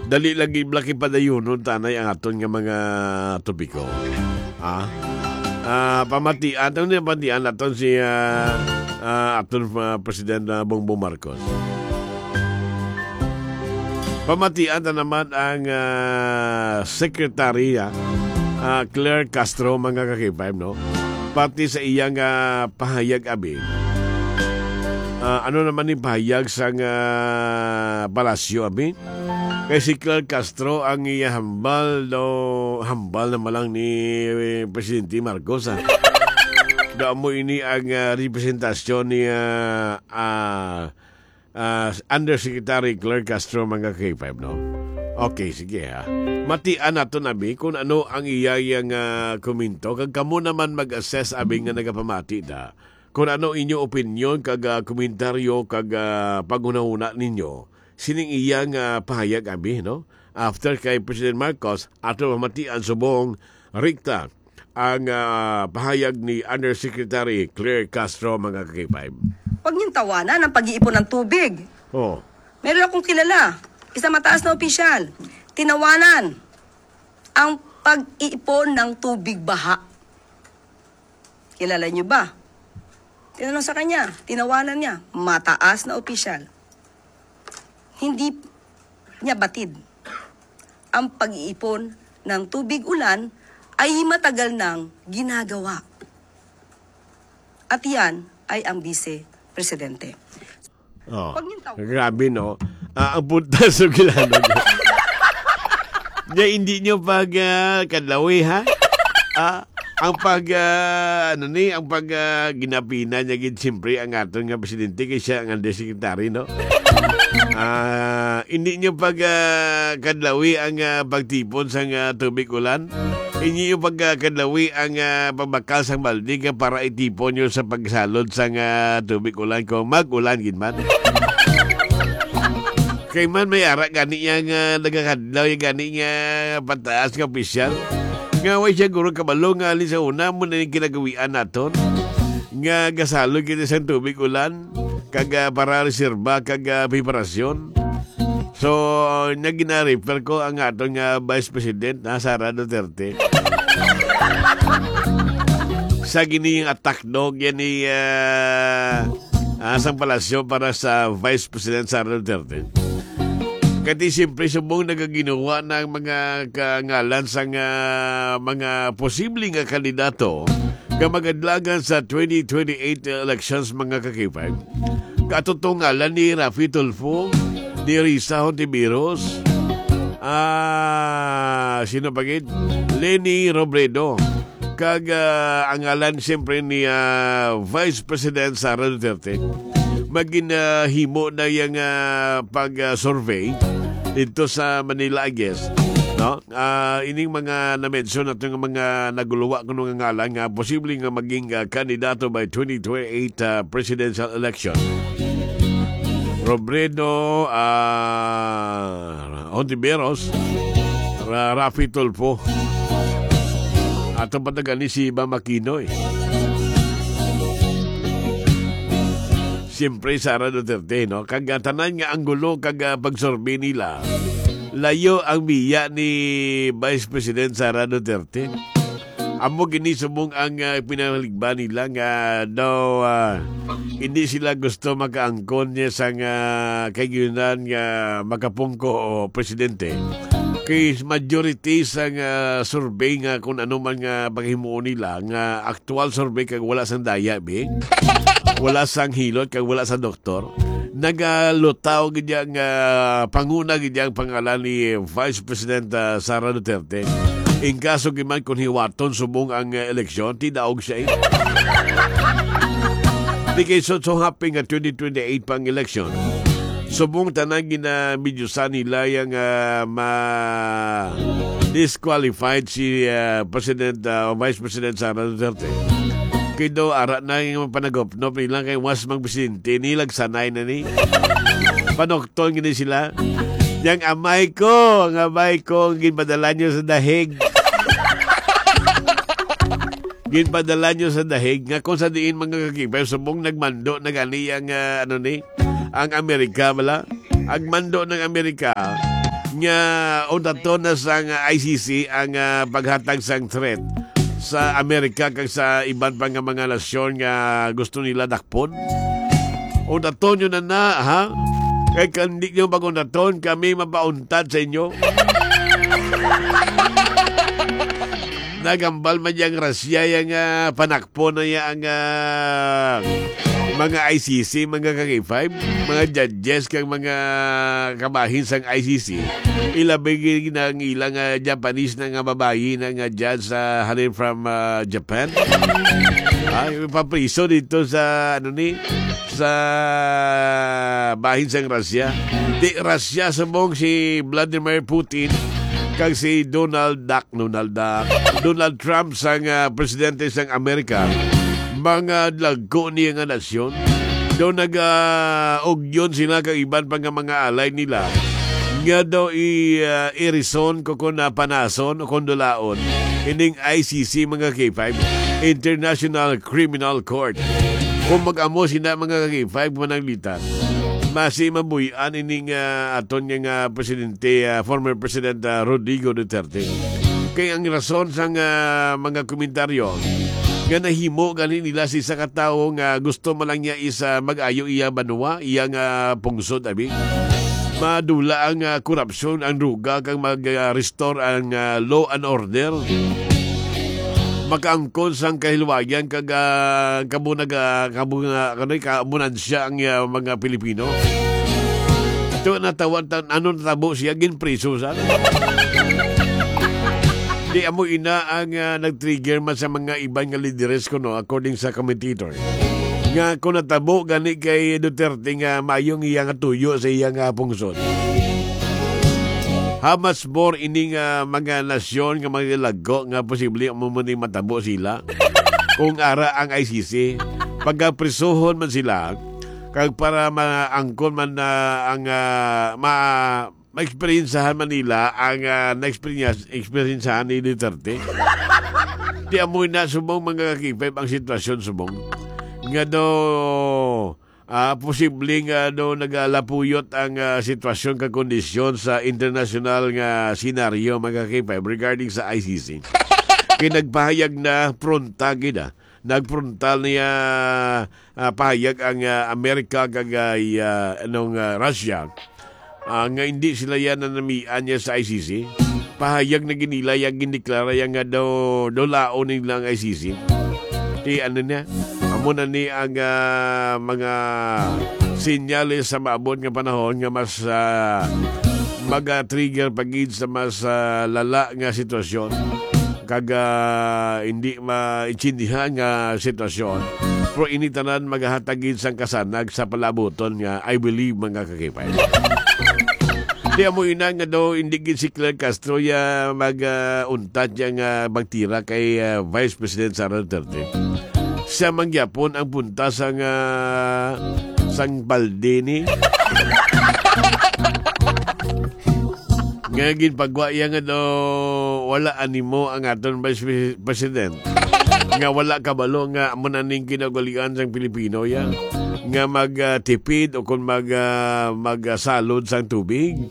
Dali lagi blaki pa dayon tanay ang aton nga mga topiko. Pamatian aton si aton President Bongbong Marcos. Pamatian na naman ang Secretary Claire Castro, mga kakipay, no? Pati sa iyang pahayag abi. Ano naman yung pahayag sa palasyo abi? Kay si Claire Castro ang hambal na malang ni Presidente Marcos. Damo ini ang representasyon ni Undersecretary Claire Castro, mga K5, no? Okay, sige Matian nato nabi kung ano ang iyayang komento. Kag kamo naman mag-assess abi nga nagapamati da. Kung ano inyo opinion kag komentaryo kag pagunahuna ninyo. Sining iyang pahayag abi, no? After kay President Marcos, ato mamatian subong rikta ang pahayag ni Undersecretary Claire Castro, mga K5. Huwag niyong tawanan ang pag-iipon ng tubig. Oh. Meron akong kilala, isang mataas na opisyal, tinawanan ang pag-iipon ng tubig baha. Kilala niyo ba? Tinanong sa kanya, tinawanan niya, mataas na opisyal. Hindi niya batid. Ang pag-iipon ng tubig ulan ay matagal nang ginagawa. At yan ay ang vice-presidente. Oh, grabe, no? Ang punta sa kilala niyo. Hindi nyo kadlawi, ha? Ang ginapina niya gid siyempre ang aton nga presidente kay siya ang undersecretary, no? Hindi nyo kadlawi ang pagtipon sa tubig ulan. Hindi nyo kadlawi ang pagbakal sa balde para itipon nyo sa pagsalod sa tubig ulan kung mag-ulan gid man. Kay man may ara gani nga nagakadlaw yung gani nga pataas nga opisyal. Nga way siya guro kabalo nga alin sa una mo na yung kinagawian naton. Nga gasalo kita sa tubig ulan. Kag para reserba kag preparasyon. So, nagina-refer ko ang atong Vice President na Sara Duterte. Sa gining attack dog yan ni asang palasyo para sa Vice President Sara Duterte. Kati siyempre subong nagaginawa ng mga kangalan sa mga posibleng kandidato ka magadlagan sa 2028 elections, mga kakipag. Katutungalan ni Rafi Tulfo, ni Risa Hontiveros, sino pagid? Leni Robredo. Kag ang ngalan siyempre ni Vice President Sara Duterte. Maginahimo na yung pag-survey dito sa Manila, I guess. No? Ining mga na-mention natin ng mga naguluwa ko ng ngalan nga posibleng maging kandidato by 2028 presidential election. Robredo, Hontiveros, Rafi Tulfo, at ang patagal ni si Iba Makinoy. Siyempre, Sara Duterte, no? Kag tanan nga ang gulo kag pagsorbe nila, layo ang biya ni Vice President Sara Duterte. Amo gini subong ang pinaligban nila nga daw hindi sila gusto makaangkon niya sa kayunan nga makapungko o presidente. Kay majority sa survey nga kung ano man nga paghimuo nila nga actual survey kag wala sang daya, be. Wala sang hilot kag wala sa doktor. Nagalutaw gidyang panguna gidyang pangalan ni Vice President Sara Duterte. In kaso giman kung hiwaton subong ang eleksyon, tidaog siya eh. Di kay so happy nga 2028 pang eleksyon. Subong tanang ginamidyosan nila yung disqualified si President Vice President Sara Duterte. Kaya daw ara na yung panagopnop nilang kay was magpresidente nilag sanay na ni. Panokton gini sila. Yang amay ko, ginpadala nyo sa dahig. Ginpadala nyo sa dahig nga kung sa diin mga kakipay subong nagmando na gani ang ang Amerika bala. Ang mando ng Amerika nga unato na sa ICC ang paghatag sang threat sa Amerika kag sa iban pa nga mga nasyon nga gusto nila dakpon. Unaton nyo na ha? Kaya kandi nyo pag-unaton, kami mapauntad sa inyo. Nagambal man yung Russia yung panakpo na yung mga ICC, mga K5, mga judges kang mga kabahin sang ICC. Ilabig ng ilang Japanese na nga babayi na nga judge sa halin from Japan. Papriso dito sa sa bahin sang Russia. Di Russia sabong si Vladimir Putin kag si Donald Trump sang presidente sang Amerika, mga lagko niya nga nasyon. Doon nag-ugyon sila kag iban pa nga mga alay nila nga daw i-reson ko na panason o kondolaon ining ICC mga K5, International Criminal Court. Kung mag-amo sila mga K5 mananglitan, masi mabuyan ining aton nga presidente, former President Rodrigo Duterte. Kaya ang rason sa mga komentaryo nga nahimo galing nila si sa katao nga gusto malang niya isa mag-ayo iya banwa, iya nga pungsod abi. Madula ang korupsyon, ang druga kang mag-restore ang law and order. Makaangkon sang kahilwayan kag kabunan siya ang mga Pilipino. Ito natawag natabo siya ginpriso sa. Di amo ina ang nag-trigger man sa mga ibang nga lideres ko according sa commentator. Nga kung natabo gani kay Duterte nga mayong iya nga tuyo sa iya nga pungsod. How much more ining mga nasyon nga mga lago nga posible mumuning matabo sila kung ara ang ICC pagkaprisuhon man sila kag para maangkon man ang ma-experiencehan man nila ang na-experiencehan ni Duterte. Di amoy na subong mga kakipay ang sitwasyon subong nga do posibleng nagalapuyot ang sitwasyon ka kondisyon sa international nga senaryo mga K5 regarding sa ICC. Kinagpahayag na nagfrontal niya pahayag ang Amerika kag Russia nga hindi sila yan nanamian niya sa ICC. Pahayag na ginilay ang gindeklara nga daw laon nila ang ICC. Di muna ni ang mga sinyales sa maabot nga panahon nga mas mag-trigger pagid sa mas lala nga sitwasyon kag hindi maintindihan nga sitwasyon pero initanan maghatagid sang kasanag sa palabuton nga I believe mga kakipay. Di mo ina nga daw hindi gid si Claire Castro ya mag-untat nga magtira kay Vice President Sara Duterte. Siya mangyapon ang punta sang Baldini. Ngagin pagwaya nga do wala animo ang aton Vice President. Nga wala kabalo nga munaning kinagalian sang Pilipino ya nga magtipid o kung magsalod sang tubig.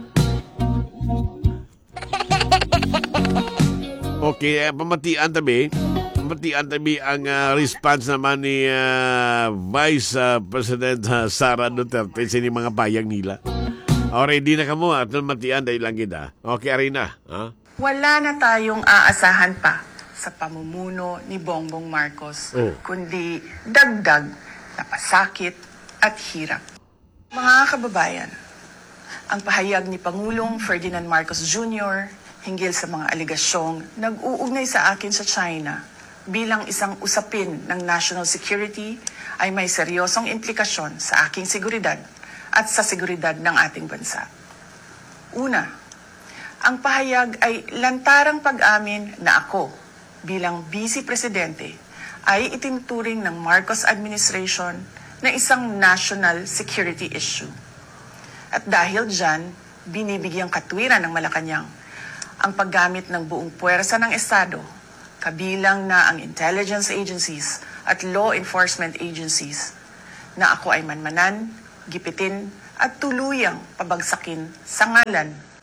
Okay, pamatian tabi ang response naman ni Vice President Sara Duterte sa mga payag nila. Ready na kamo at matian dahil lang kita. Okay, Arina. Wala na tayong aasahan pa sa pamumuno ni Bongbong Marcos, kundi dagdag na pasakit at hirap. Mga kababayan, ang pahayag ni Pangulong Ferdinand Marcos Jr. hinggil sa mga aligasyong nag-uugnay sa akin sa China bilang isang usapin ng national security ay may seryosong implikasyon sa aking seguridad at sa seguridad ng ating bansa. Una, ang pahayag ay lantarang pag-amin na ako bilang Vice Presidente ay itinuturing ng Marcos administration na isang national security issue. At dahil dyan, binibigyang katwiran ng Malacanang ang paggamit ng buong puwersa ng Estado, kabilang na ang intelligence agencies at law enforcement agencies, na ako ay manmanan, gipitin at tuluyang pabagsakin sa ngalan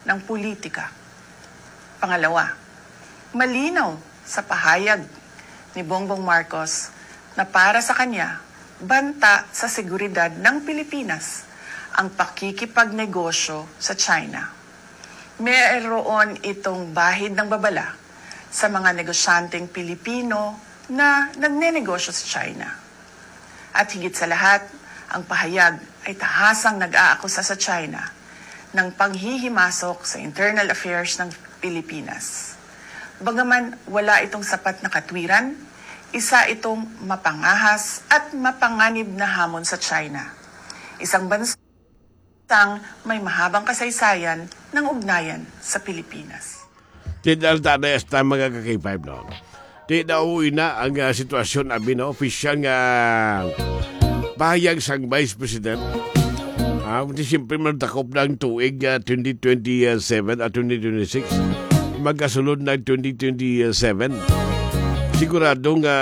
ng politika. Pangalawa, malinaw sa pahayag ni Bongbong Marcos na para sa kanya, banta sa seguridad ng Pilipinas ang pakikipagnegosyo sa China. Mayroon itong bahid ng babala sa mga negosyanteng Pilipino na nagnenegosyo sa China. At higit sa lahat, ang pahayag ay tahasang nag-aakusa sa China ng panghihimasok sa internal affairs ng Pilipinas. Bagaman wala itong sapat na katwiran, isa itong mapangahas at mapanganib na hamon sa China. Isang bansang may mahabang kasaysayan ng ugnayan sa Pilipinas. Tidal tada esta mga ka-K5 no. Tidak uwi na ang sitwasyon abi na opisyal nga pahayag sang Vice President. Siyempre magtakop ng tuig 2027 at 2026. Magkasunod ng 2027. Siguradong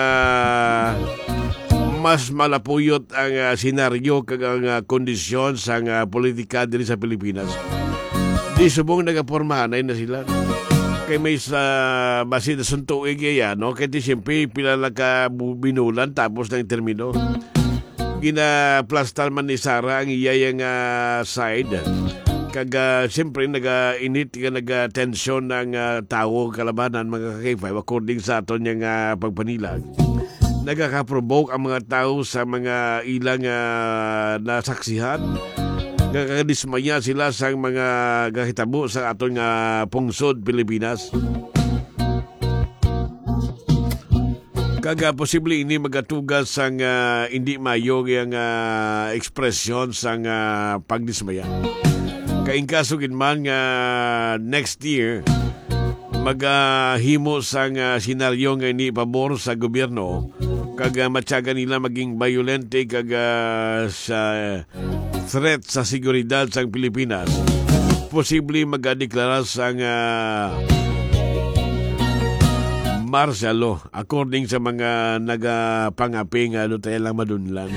mas malapuyot ang senaryo kag ang kondisyon sang politika diri sa Pilipinas. Di subong nagapormahanay na sila. Kay may sa basin na suntuig no? Kaya di siyempre pila lang ka binulan tapos ng termino. Ginaplastar man ni Sara ang iyayang side. Kag siyempre naga-init ka naga-tensyon ng tao kalabanan mga ka-K5 according sa aton niyang pagpanilag. Nagaka-provoke ang mga tao sa mga ilang nasaksihan. Nagkakadismaya sila sa mga kahitabo sa aton pungsod Pilipinas. Kaga posible ini magatugas sang hindi mayo ang ekspresyon sang pagdismaya. Kaingkasugin man nga next year maghimo sang senaryo nga ini pabor sa gobyerno kag matyaga nila maging violente kag sa threat sa seguridad sang Pilipinas. Posible magadeklara sang martial law according sa mga nagapangaping tayo lang madunlan.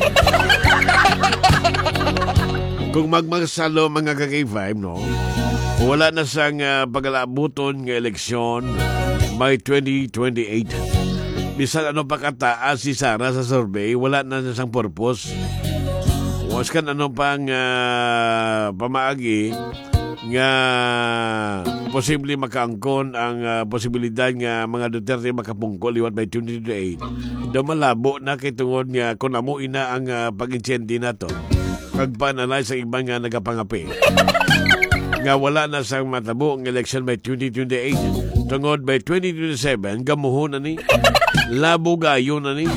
Kung magmartial law mga ka-K5 no, wala na sang pagalabuton ng eleksyon by 2028. Bisan ano pa kataas si Sara sa survey, wala na sang purpose. Waskan ano pang pamaagi nga posible makaangkon ang posibilidad nga mga Duterte makapungkol liwat by 2028. Daw malabo na kay tungod nga kung amo ina ang pag-insendi na to. Kagpanalay sa ibang nga nagapangapi. Nga wala na sang matabo ang election by 2028. Tungod by 2027, gamuhon na ni. Labo gayo na ni.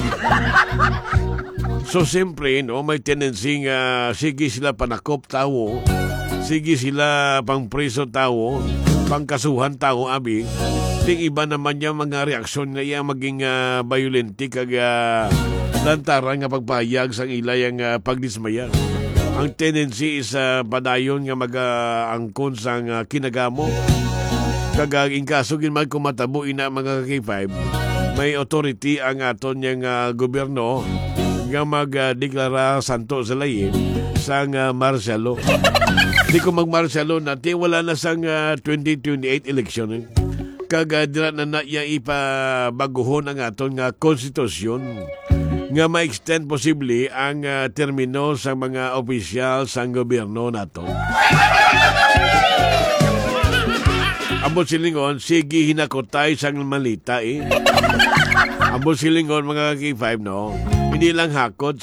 So siyempre, no, may tendency nga sige sila panakop tao. Sige sila pang preso tao, pang kasuhan tao abi. Ting iba naman niya mga reaksyon na iya maging violente kag lantaran nga pagpahayag sang ilayang pagdismaya. Ang tendency is padayon nga mag-angkon sang kinagamo. Kag ingkasugin man kumatabo ina mga K5, may authority ang aton niyang gobyerno nga magdeklara santo sa layin sang martial law. Di ko mag-martial law natin, wala na sang 2028 election. Kag dira na iya ipabaguhon ang aton nga konstitusyon nga ma-extend posible ang termino sa mga opisyal sang gobyerno nato. Ambot silingon, sige hinakotay sang malita Ambot silingon mga K5 no. Hindi lang hakot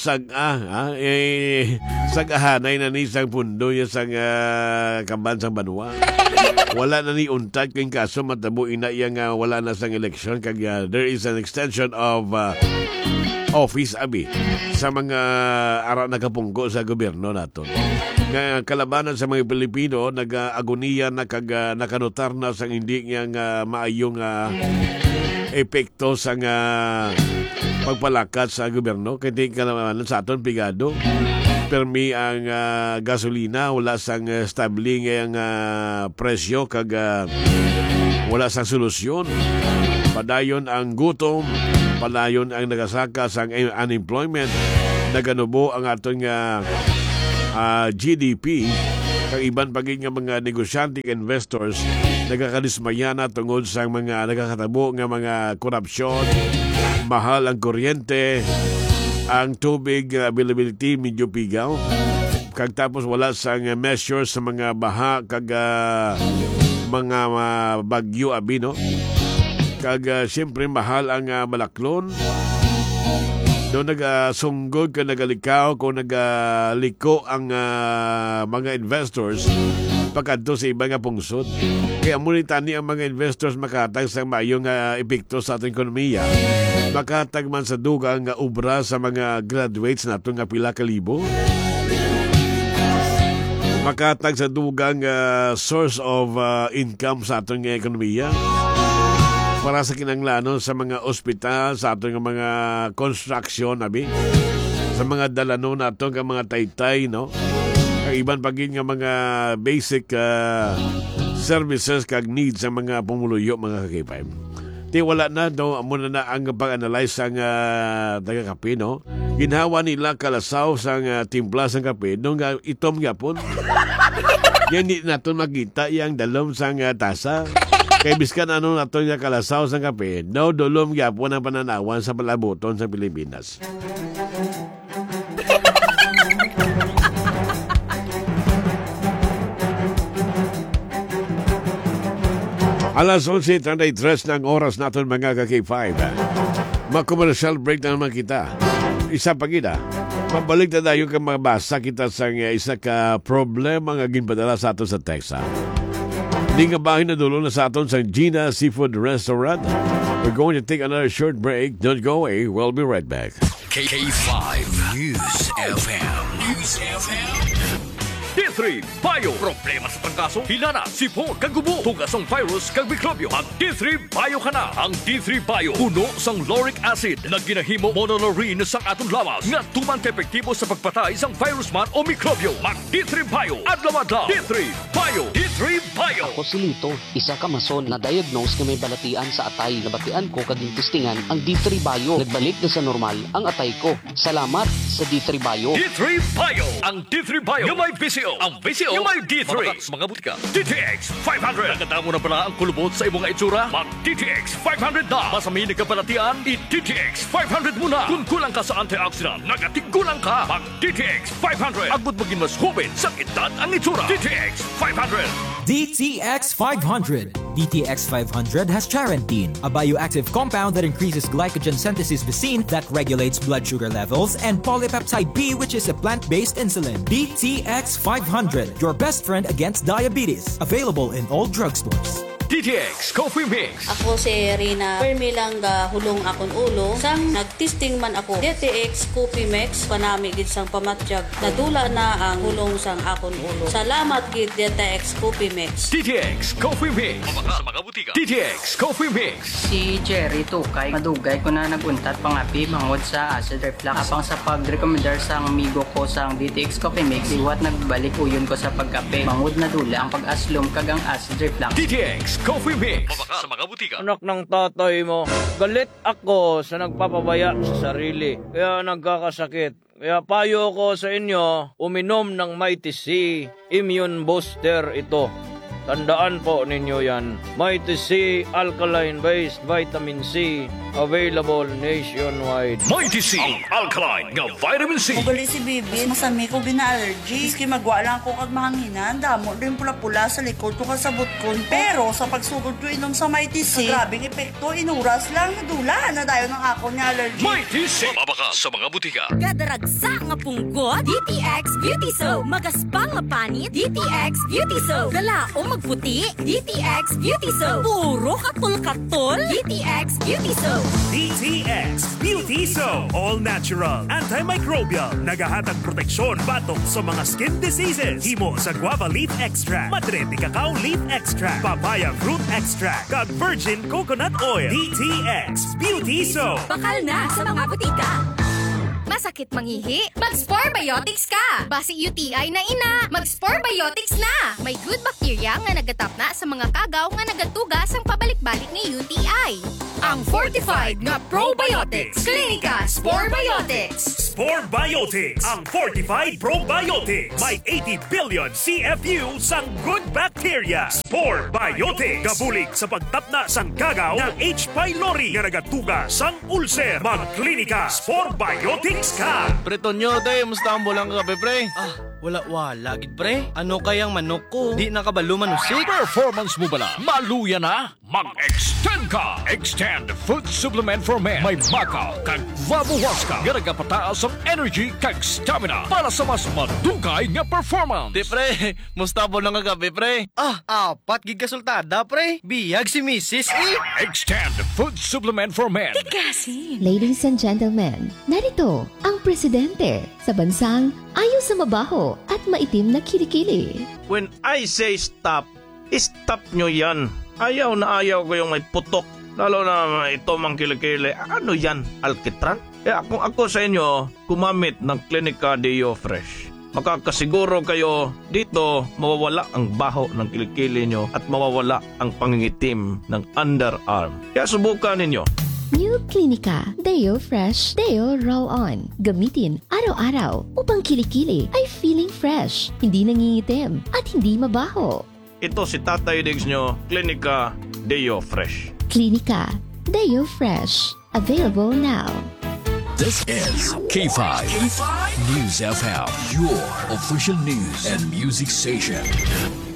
sag-ahanay na ni sang pundo ya sang kamban sang banwa. Wala na ni untag kung kaso matabo ina yang wala na sang election kag there is an extension of office abi sa mga ara nakapungko sa gobyerno naton. Nga kalabanan sa mga Pilipino nag-agoniya na kag nakanutar na sang hindi nga maayong epekto sa pagpalakat sa gobyerno. Kaya kalabanan sa aton pigado. Permi ang gasolina, wala sang stable ang presyo kag wala sang solusyon. Padayon ang gutom, padayon ang nagasaka sang unemployment, naganubo ang aton GDP Kang iban paging nga mga negosyante investors nagakadismaya na tungod sa mga nagakatabo nga mga korupsyon, mahal ang kuryente, ang tubig availability medyo pigaw. Kag tapos wala sang measures sa mga baha kag mga bagyo abi no. Kag siyempre mahal ang malaklon. Doon nagasunggod ka nagalikaw kung nagaliko ang mga investors pagkanto sa iba nga pungsod. Kaya muli tani ang mga investors makatag sa mayong epekto sa ating ekonomiya. Makatag man sa dugang ubra sa mga graduates nato nga pila ka libo. Makatag sa dugang source of income sa atong ekonomiya. Para sa kinanglanon sa mga ospital, sa atong mga construction, abi, sa mga dalano nato nga mga taytay, no? Ang iban pagin nga mga basic services kag needs sa mga pumuluyo, mga kakipay. Di wala na, no? Muna na ang pag-analyze ang taga-kape, no? Ginhawa nila kalasaw sa timpla sa kape, nung itom nga po. Yan di natin makita yung dalom sa tasa. Kaya biskan ano nato nga kalasaw sa kape, no dolom gyapon ang pananawan sa palaboton sa Pilipinas. Alas 11:33 ng oras natin mga ka-K5. Mag-commercial break na naman kita. Isa pa kita. Pabalik na tayo kang mabasa kita sa isa ka problema nga ginpadala sa ato sa Texas. Hindi nga bahin na dulo na sa aton sa Gina Seafood Restaurant. We're going to take another short break. Don't go away. We'll be right back. K5 News FM. News FM. D3 Bio. Problema sa pangkaso, hinana, sipon, kagubo, tugasong virus, kag mikrobyo. Mag D3 Bio ka na. Ang D3 Bio, puno sang lauric acid na ginahimo monolaurin sang atong lawas nga tuman ka-epektibo sa pagpatay sang virus man o mikrobyo. Mag D3 Bio. Adlaw-adlaw. D3 Bio. D3 Bio. Ako si Lito, isa ka mason na diagnose nga may balatian sa atay. Nabatian ko kaging testingan ang D3 Bio. Nagbalik na sa normal ang atay ko. Salamat sa D3 Bio. D3 Bio. Ang D3 Bio. Yung may VCO. Ang VCO. Yung may D3. Mabakas mga butika. DTX 500. Nakatamo na pala ang kulubot sa imong itsura? Mag DTX 500 na. Masami nagkabalatian, i-DTX 500 muna. Kung kulang ka sa antioxidant, nagatigulang ka. Mag DTX 500. Agbot maging mas hubin sa edad ang itsura. DTX 500. DTX 500. DTX 500 has charantine, a bioactive compound that increases glycogen synthesis Vicine that regulates blood sugar levels, and polypeptide B, which is a plant-based insulin. DTX 500, your best friend against diabetes. Available in all drugstores. DTX Coffee Mix. Ako si Rina Permi lang hulong akong ulo. Sang nagtesting man ako DTX Coffee Mix panami gid sang pamatjag. Nadula na ang hulong sang akong ulo. Salamat gid DTX Coffee Mix. DTX Coffee Mix. Mabaka sa mga butika. DTX Coffee Mix. Si Jerry Tukay, madugay ko na naguntat pangapi mangod sa acid reflux. Apang sa pag-recommendar sang amigo ko sang DTX Coffee Mix, iwat nagbalik uyon ko sa pagkape. Mangod na dula ang pag-aslom kagang acid reflux. DTX Coffee Mix. Mabaka sa mga butika. Anak ng tatay mo, galit ako sa nagpapabaya sa sarili. Kaya nagkakasakit. Kaya payo ko sa inyo, uminom ng Mighty C Immune Booster ito. Tandaan po ninyo yan. Mighty C Alkaline-based Vitamin C, available nationwide. Mighty C Alkaline nga Vitamin C. Ugali si Bibi, masami ko bina-allergy. Iski magwa lang ko kag mahanginan, damo rin pula-pula sa likod ko kasabot ko. Pero sa pagsugod ko inom sa Mighty C, grabing epekto, inuras lang, nadula na dayo ng ako ni allergy. Mighty C. Mabaka sa mga butika. Kadaragsa nga punggot, DTX Beauty Soap. Magaspang nga panit, DTX Beauty Soap. Galaong magputi, DTX Beauty Soap. Puro katol-katol, DTX Beauty Soap. DTX Beauty Soap. All natural, antimicrobial, nagahatag proteksyon batok sa mga skin diseases. Himo sa guava leaf extract, madrete cacao leaf extract, papaya fruit extract, kag virgin coconut oil. DTX Beauty Soap. Bakal na sa mga butika. Masakit mangihi? Mag-Spore Biotics ka! Basi UTI na ina, mag-Spore Biotics na! May good bacteria nga nagatap na sa mga kagaw nga nagatugas ang pabalik-balik ni UTI. Ang fortified na probiotics. Clinica Spore Biotics. Spore Biotics, ang fortified probiotics. May 80 billion CFU sang good bacteria. Spore Biotics. Gabulig sa pagtapna sang kagaw ng H. pylori nga nagatuga sang ulcer. Mag-klinika Spore Biotics ka. Preto nyo, tay, musta ang bulang ka, pre? Wala, gid pre. Ano kayang manok ko? Di nakabalo manusik. Performance mo bala? Maluya na? Mag-extend ka! Extend Food Supplement for Men. May baka kag vabuwas ka. Nga nagapataas ang energy kag stamina para sa mas madugay nga performance. Di pre, musta ang bulang ka, pre? Apat gid kasultada, pre. Biyag si Mrs. Extend Food Supplement for Men. Ladies and gentlemen, narito ang presidente sa bansang ayaw sa mabaho at maitim na kilikili. When I say stop, stop nyo yan. Ayaw na ayaw ko yung may putok. Lalo na ito mang kilikili. Ano yan? Alkitran? Kaya kung ako sa inyo, kumamit ng Clinica Deo Fresh. Makakasiguro kayo dito mawawala ang baho ng kilikili nyo at mawawala ang pangingitim ng underarm. Kaya subukan ninyo. New Clinica Deo Fresh Deo Roll-On. Gamitin araw-araw upang kilikili ay feeling fresh, hindi nangingitim at hindi mabaho. Ito si Tatay Diggs nyo, Clinica Deo Fresh. Clinica Deo Fresh. Available now. This is K5 News FM, your official news and music station.